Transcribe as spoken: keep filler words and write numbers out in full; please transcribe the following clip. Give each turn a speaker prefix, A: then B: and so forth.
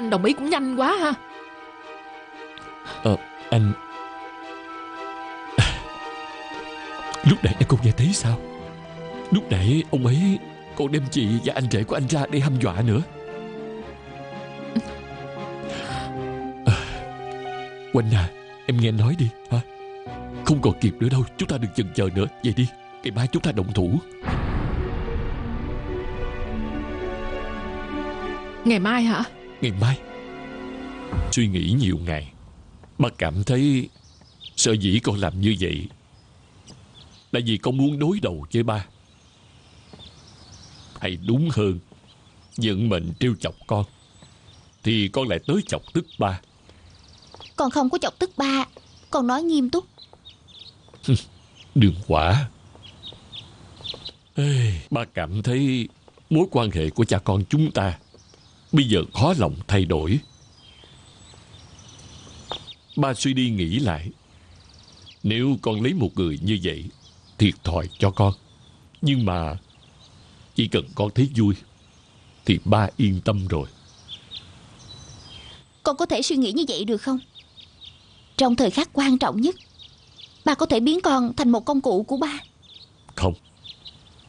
A: anh đồng ý cũng nhanh quá ha.
B: Ờ anh Lúc nãy em không nghe thấy sao? Lúc nãy ông ấy còn đem chị và anh rể của anh ra để hăm dọa nữa. à, Quanh à, em nghe nói đi hả? Không còn kịp nữa đâu, chúng ta đừng chần chờ nữa. Vậy đi, ngày mai chúng ta động thủ.
A: Ngày mai hả?
B: Ngày mai. Suy nghĩ nhiều ngày, ba cảm thấy sở dĩ con làm như vậy là vì con muốn đối đầu với ba. Hay đúng hơn, vận mệnh trêu chọc con thì con lại tới chọc tức ba.
C: Con không có chọc tức ba, con nói nghiêm túc.
B: Đường quả. Ê, ba cảm thấy mối quan hệ của cha con chúng ta bây giờ khó lòng thay đổi. Ba suy đi nghĩ lại, nếu con lấy một người như vậy thiệt thòi cho con. Nhưng mà chỉ cần con thấy vui thì ba yên tâm rồi.
C: Con có thể suy nghĩ như vậy được không? Trong thời khắc quan trọng nhất, ba có thể biến con thành một công cụ của ba.
B: Không,